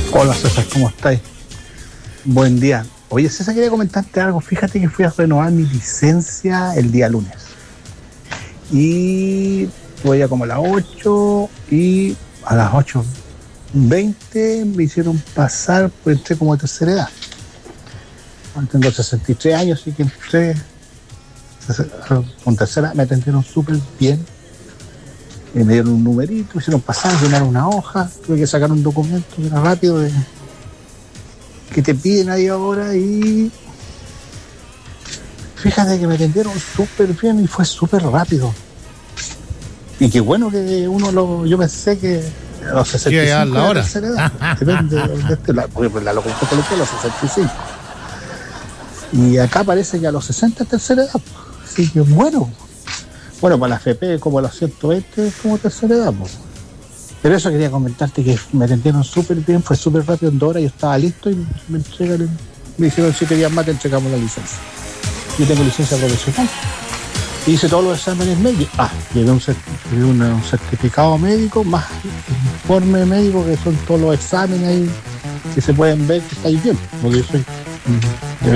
Hola César, ¿cómo estáis? Buen día. Oye César, quería comentarte algo. Fíjate que fui a renovar mi licencia el día lunes. Y voy a como a las 8 y a las 8:20 me hicieron pasar, pues entré como de tercera edad. Tengo 63 años, así que entré con tercera, me atendieron súper bien. Me dieron un numerito, me hicieron pasar, llenaron una hoja, tuve que sacar un documento que era rápido que te piden ahí ahora y fíjate que me atendieron súper bien y fue súper rápido. Y qué bueno que yo pensé que a los 65 la hora. Tercera edad, depende de porque la locución coloquial a los 65. Y acá parece que a los 60 es tercera edad, así que bueno. Bueno, para la FP como a los 120 es como tercera edad, pues. Pero eso quería comentarte que me atendieron súper bien, fue súper rápido, en 2 horas yo estaba listo y me dijeron 7 días más te entregamos la licencia. Yo tengo licencia profesional. Hice todos los exámenes médicos. Llevé un certificado médico, más informe médico, que son todos los exámenes ahí que se pueden ver que estáis bien, porque yo soy